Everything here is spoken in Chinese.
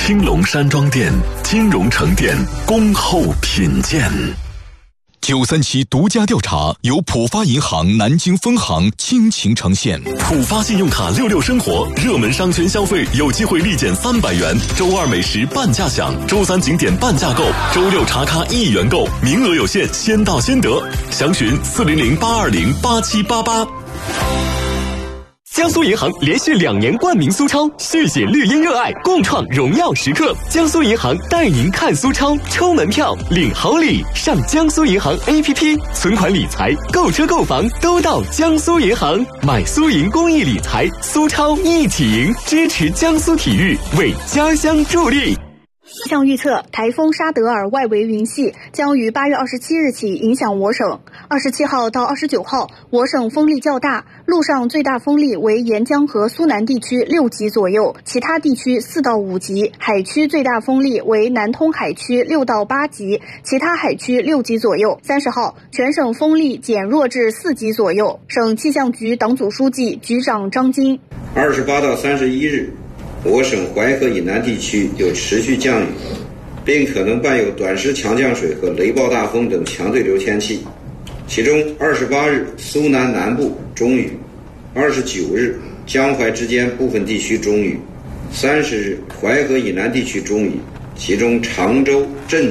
青龙山庄店，金融城店，恭候品鉴。 937独家调查由浦发银行南京分行倾情呈现。 浦发信用卡66生活，热门商圈消费有机会立减300元，周二美食半价享，周三景点半价购，周六茶咖1元购，名额有限，先到先得。详询400-820-8788。江苏银行连续2年冠名苏超，续写绿茵热爱，共创荣耀时刻。江苏银行带您看苏超，抽门票领好礼，上江苏银行 APP， 存款理财、购车购房都到江苏银行，买苏银公益理财，苏超一起赢，支持江苏体育，为家乡助力。 气象预测，台风沙德尔外围云系将于8月27日起影响我省。27号到29号，我省风力较大，陆上最大风力为沿江和苏南地区6级左右，其他地区4到5级。海区最大风力为南通海区6到8级，其他海区6级左右。30号，全省风力减弱至4级左右。省气象局党组书记、局长张金。 28到31日。我省淮河以南地区有持续降雨，并可能伴有短时强降水和雷暴大风等强对流天气。其中28日苏南南部中雨，29日江淮之间部分地区中雨，30日淮河以南地区中雨，其中常州、镇